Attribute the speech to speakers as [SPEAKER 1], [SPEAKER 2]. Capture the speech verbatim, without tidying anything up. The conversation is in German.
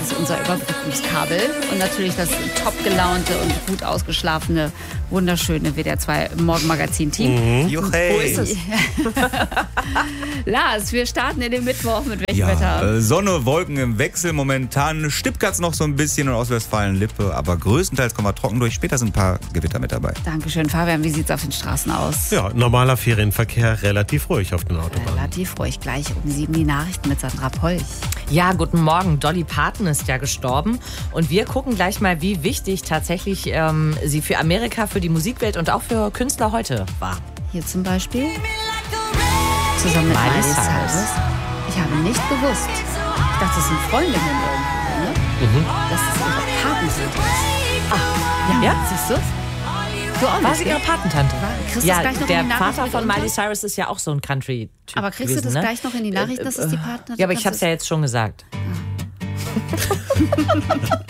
[SPEAKER 1] ist unser Überbrückungskabel. Und natürlich das top gelaunte und gut ausgeschlafene, wunderschöne W D R zwei Morgenmagazin-Team.
[SPEAKER 2] Mhm. Juchei.
[SPEAKER 1] Wo ist es? Lars, wir starten in den Mittwoch mit welchem
[SPEAKER 2] Ja,
[SPEAKER 1] Wetter?
[SPEAKER 2] äh, Sonne, Wolken im Wechsel. Momentan stippt's noch so ein bisschen und Ostwestfalen-Lippe. Aber größtenteils kommen wir trocken durch. Später sind ein paar Gewitter mit dabei.
[SPEAKER 1] Dankeschön, Fabian. Wie sieht's auf den Straßen aus?
[SPEAKER 3] Ja, normaler Ferienverkehr relativ ruhig auf den Autobahnen.
[SPEAKER 1] Relativ ruhig. Gleich um sieben die Nachrichten mit Sandra Polch.
[SPEAKER 4] Ja, guten Morgen. Dolly Parton ist ja gestorben. Und wir gucken gleich mal, wie wichtig tatsächlich ähm, sie für Amerika, für die Musikwelt und auch für Künstler heute war.
[SPEAKER 1] Hier zum Beispiel zusammen mit
[SPEAKER 4] Miley
[SPEAKER 1] Miley
[SPEAKER 4] Cyrus.
[SPEAKER 1] Cyrus. Ich habe nicht gewusst. Ich dachte, das sind Freundinnen irgendwo, ne?
[SPEAKER 3] Mhm.
[SPEAKER 1] Das ist ihre Patentante.
[SPEAKER 4] Ah, ja?
[SPEAKER 1] Siehst du? Du auch
[SPEAKER 4] War
[SPEAKER 1] nicht,
[SPEAKER 4] sie
[SPEAKER 1] gell?
[SPEAKER 4] ihre Patentante?
[SPEAKER 1] Kriegst du
[SPEAKER 4] Ja,
[SPEAKER 1] das gleich noch
[SPEAKER 4] der
[SPEAKER 1] in die Nachrichten
[SPEAKER 4] Vater
[SPEAKER 1] mit
[SPEAKER 4] von
[SPEAKER 1] unter?
[SPEAKER 4] Miley Cyrus ist ja auch so ein Country-Typ.
[SPEAKER 1] Aber kriegst du das
[SPEAKER 4] gewesen,
[SPEAKER 1] gleich noch in die Nachrichten, dass es die
[SPEAKER 4] Äh,
[SPEAKER 1] Patentante
[SPEAKER 4] Ja, aber ich
[SPEAKER 1] ist?
[SPEAKER 4] habe es ja jetzt schon gesagt.